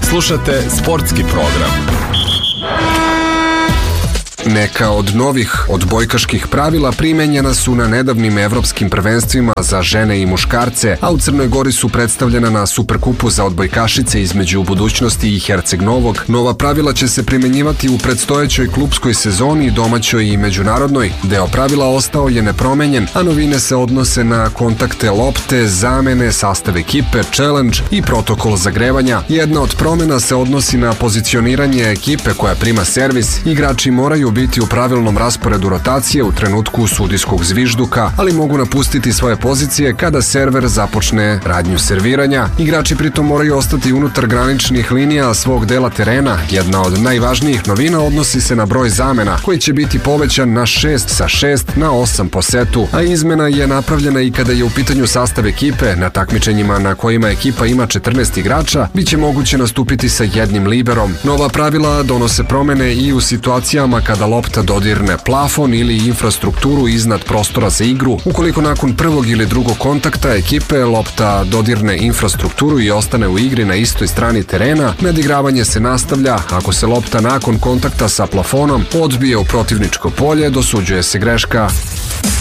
Slušate sportski program. Neka od novih odbojkaških pravila primenjena su na nedavnim evropskim prvenstvima za žene i muškarce, a u Crnoj Gori su predstavljena na Superkupu za odbojkašice između Budućnosti i Herceg Novog. Nova pravila će se primenjivati u predstojećoj klupskoj sezoni, domaćoj i međunarodnoj. Deo pravila ostao je nepromenjen, a novine se odnose na kontakte lopte, zamene, sastav ekipe, challenge i protokol zagrevanja. Jedna od promena se odnosi na pozicioniranje ekipe koja prima servis. Igrači moraju biti u pravilnom rasporedu rotacije u trenutku sudijskog zvižduka, ali mogu napustiti svoje pozicije kada server započne radnju serviranja. Igrači pritom moraju ostati unutar graničnih linija svog dela terena. Jedna od najvažnijih novina odnosi se na broj zamena, koji će biti povećan na 6 sa 6 na 8 po setu, a izmena je napravljena i kada je u pitanju sastav ekipe. Na takmičenjima na kojima ekipa ima 14 igrača, biće moguće nastupiti sa jednim liberom. Nova pravila donose promene i u situacijama kada lopta dodirne plafon ili infrastrukturu iznad prostora za igru. Ukoliko nakon prvog ili drugog kontakta ekipe lopta dodirne infrastrukturu i ostane u igri na istoj strani terena, nadigravanje se nastavlja. Ako se lopta nakon kontakta sa plafonom odbije u protivničko polje, dosuđuje se greška.